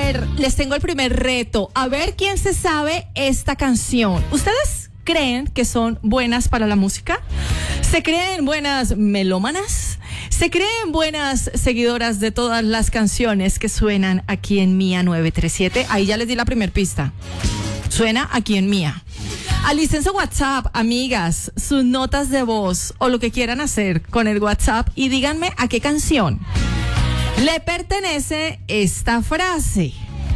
ver, les tengo el primer reto. A ver quién se sabe esta canción. ¿Ustedes creen que son buenas para la música? ¿Se creen buenas melómanas? ¿Se creen buenas seguidoras de todas las canciones que suenan aquí en Mía 937? Ahí ya les di la primer pista. Suena aquí en Mía. Alicen su WhatsApp, amigas, sus notas de voz o lo que quieran hacer con el WhatsApp y díganme a qué canción le pertenece esta frase.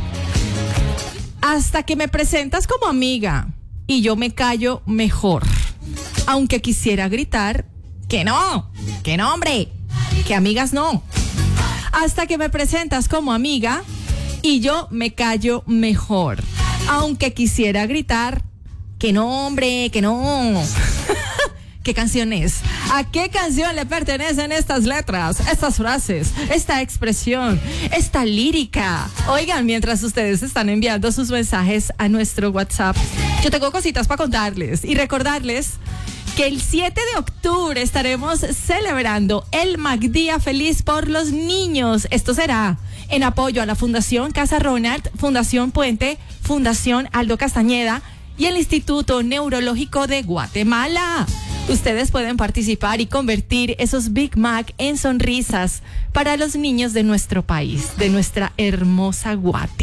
Hasta que me presentas como amiga y yo me callo mejor. Aunque quisiera gritar que no, hombre, que amigas no. Hasta que me presentas como amiga y yo me callo mejor. Aunque quisiera gritar que no, hombre, que no. ¿Qué canción es? ¿A qué canción le pertenecen estas letras, estas frases, esta expresión, esta lírica? Oigan, mientras ustedes están enviando sus mensajes a nuestro WhatsApp, yo tengo cositas para contarles y recordarles que el 7 de octubre estaremos celebrando el MacDía Feliz por los Niños. Esto será en apoyo a la Fundación Casa Ronald, Fundación Puente, Fundación Aldo Castañeda y el Instituto Neurológico de Guatemala. Ustedes pueden participar y convertir esos Big Mac en sonrisas para los niños de nuestro país, de nuestra hermosa Guate.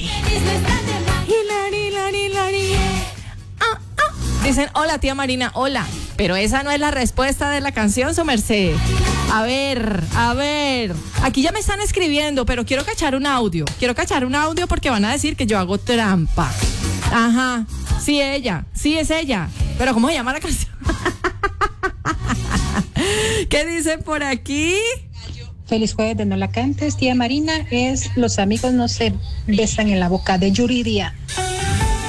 Dicen, hola tía Marina, hola. Pero esa no es la respuesta de la canción, su merced. A ver. Aquí ya me están escribiendo, pero quiero cachar un audio. Porque van a decir que yo hago trampa. Ajá, sí es ella. Pero ¿cómo se llama la canción? ¿Qué dicen por aquí? Feliz jueves de No la cantes, tía Marina. Es Los amigos no se besan en la boca, de Yuridia.